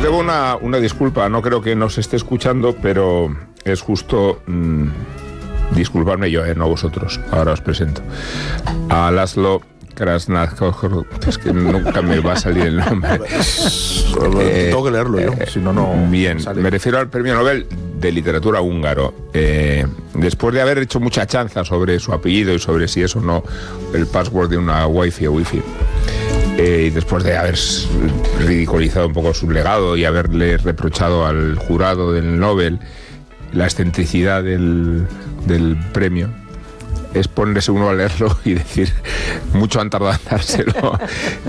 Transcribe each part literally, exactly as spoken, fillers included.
debo una, una disculpa, no creo que nos esté escuchando, pero es justo mmm, disculparme yo, eh, no vosotros. Ahora os presento a Laszlo Krasznahor, es que nunca me va a salir el nombre. eh, Tengo que leerlo yo, eh, si no, no. Bien, sale. Me refiero al premio Nobel de literatura húngaro. Eh, después de haber hecho mucha chanza sobre su apellido y sobre si es o no el password de una wifi o wifi, eh, y después de haber ridiculizado un poco su legado y haberle reprochado al jurado del Nobel la excentricidad del, del premio, es ponerse uno a leerlo y decir, mucho han tardado en dárselo.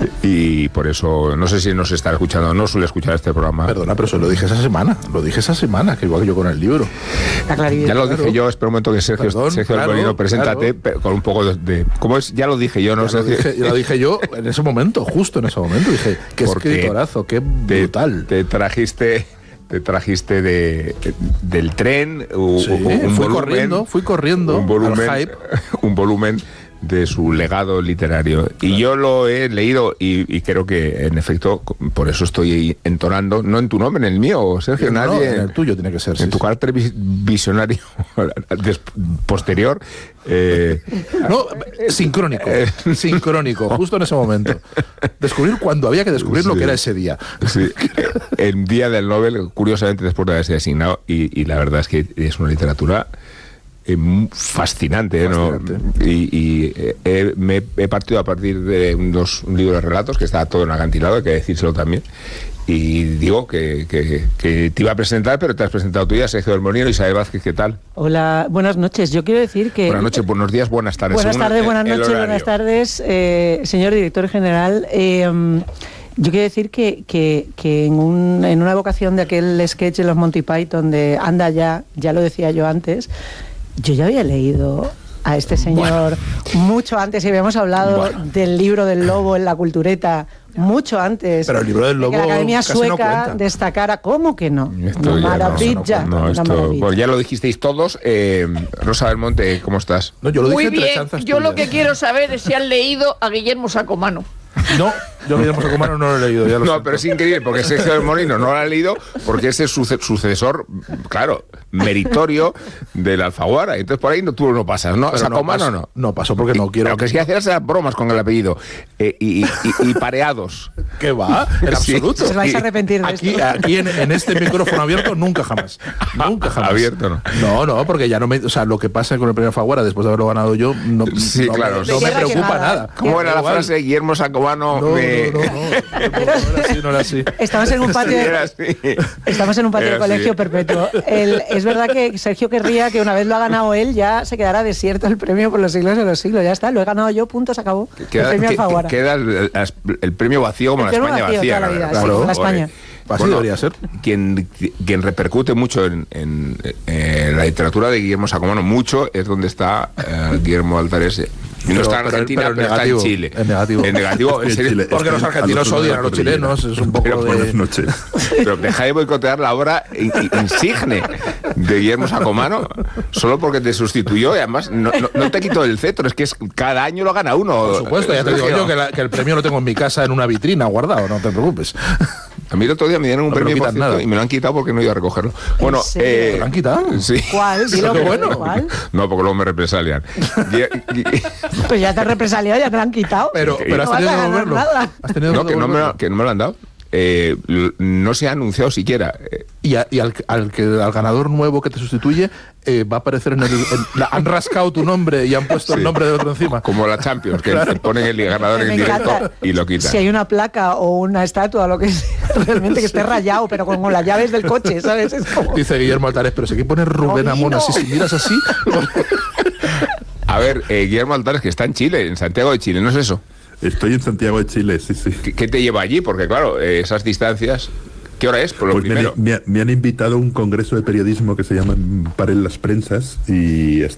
Y por eso, no sé si nos está escuchando, no suele escuchar este programa. Perdona, pero eso lo dije esa semana, lo dije esa semana, que igual que yo con el libro. Ya lo dije claro. yo, espera un momento que Sergio, Perdón, Sergio claro, Alborino, preséntate, claro. con un poco de, de... ¿Cómo es? Ya lo dije yo, ¿no? Ya lo dije, ya lo dije yo en ese momento, justo en ese momento, dije, qué escritorazo, qué brutal. Te, te trajiste... Te trajiste de, de, del tren, sí, un fui volumen, corriendo, fui corriendo un volumen, al hype. un volumen de su legado literario. Claro. Y yo lo he leído y, y creo que, en efecto, por eso estoy entonando, no en tu nombre, en el mío, Sergio, no, nadie. No, en el tuyo tiene que ser. En sí, tu sí. carácter visionario posterior. Eh, no, sincrónico, eh, sincrónico, justo en ese momento. Descubrir cuando había que descubrir sí, lo que era ese día. Sí, el día del Nobel, curiosamente, después de haberse asignado, y, y la verdad es que es una literatura Eh, fascinante, ¿eh? fascinante. ¿no? Y, y eh, me he partido a partir de unos libros de relatos que está todo en acantilado, hay que decírselo también. Y digo que, que, que te iba a presentar, pero te has presentado tú ya, Sergio Alborino. Isabel Vázquez, ¿qué tal? Hola, buenas noches. Yo quiero decir que... Buenas noches, buenos días, buenas tardes. Buenas tardes, buenas noches, buenas tardes, eh, señor director general. Eh, Yo quiero decir que, que, que en, un, en una evocación de aquel sketch de los Monty Python de Anda ya, ya lo decía yo antes, yo ya había leído a este señor bueno. mucho antes y habíamos hablado bueno. del libro del lobo en la cultureta mucho antes. Pero el libro del lobo de que la Academia Sueca no destacara, ¿cómo que no? Esto no maravilla. No, no, esto, maravilla. Bueno, ya lo dijisteis todos. Eh, Rosa Belmonte, ¿cómo estás? No, yo lo Muy dije bien, entre yo lo que quiero saber es si han leído a Guillermo Sacomano. No, yo Guillermo Sacomano no lo he leído. Ya lo no, siento. pero es increíble, porque Sergio del Molino no lo ha leído, porque es el sucesor, claro, meritorio del Alfaguara. Entonces por ahí no, tú no pasas, ¿no? Pero Sacomano no, no. No paso porque no quiero. Lo que sí hacer es bromas con el apellido. Eh, y, y, y pareados. ¿Qué va? En sí, absoluto. Os vais a arrepentir de aquí, esto. Aquí en, en este micrófono abierto, nunca jamás. Nunca jamás. Abierto, ¿no? No, no, porque ya no me. O sea, lo que pasa con el premio Alfaguara después de haberlo ganado yo, no, sí, no, claro, no, no me preocupa nada. nada. ¿Cómo era la frase de Guillermo Sacomano? No, me... no, no, no, no, no, era así, no era así. Estamos en un patio, de, estamos en un patio de colegio perpetuo. El, es verdad que Sergio querría que una vez lo ha ganado él, ya se quedara desierto el premio por los siglos de los siglos. Ya está, lo he ganado yo, punto, se acabó. Queda, el premio Alfaguara. Queda el, el, el premio vacío como el la España vacío, vacía. La vida, claro, sí, la España. Así bueno, debería ser. Quien, quien repercute mucho en, en, en la literatura de Guillermo Sacomano, mucho, es donde está uh, Guillermo Altares. Y no está en Argentina, pero, pero, pero negativo, está en Chile. En negativo. En negativo. En Chile. Porque los argentinos odian a los chilenos. Es un poco pero, de... Buenas noches. Pero deja de boicotear la obra insigne de Guillermo Sacomano solo porque te sustituyó y además no, no, no te quitó el cetro. Es que es, cada año lo gana uno. Por supuesto, ya te digo yo que, la, que el premio lo tengo en mi casa en una vitrina guardado, no te preocupes. A mí el otro día me dieron un no premio me por cierto, nada. y me lo han quitado porque no iba a recogerlo. Bueno, eh, ¿te lo han quitado? Sí. ¿Cuál? Sí, qué bueno. ¿Cuál? No, porque luego me represalian. Pues ya te han represaliado, ya te lo han quitado. Pero, pero no has tenido que devolverlo. ¿Has tenido no, que no me, lo, que no me lo han dado. Eh, no se ha anunciado siquiera. Y, a, y al, al, que, al ganador nuevo que te sustituye eh, va a aparecer en el... En, la, han rascado tu nombre y han puesto sí. el nombre de otro encima. Como la Champions, que claro. ponen el ganador en directo y lo quitan. Si hay una placa o una estatua o lo que sea, realmente que esté rayado, pero con, con las llaves del coche, ¿sabes? Es como... Dice Guillermo Altares, pero si aquí pone Rubén Amón así, si miras así... A ver, eh, Guillermo Altares, que está en Chile, en Santiago de Chile, ¿no es eso? Estoy en Santiago de Chile, sí, sí. ¿Qué, qué te lleva allí? Porque claro, eh, esas distancias... ¿Qué hora es? Por lo pues primero. Me, me, me han invitado a un congreso de periodismo que se llama Paren las Prensas y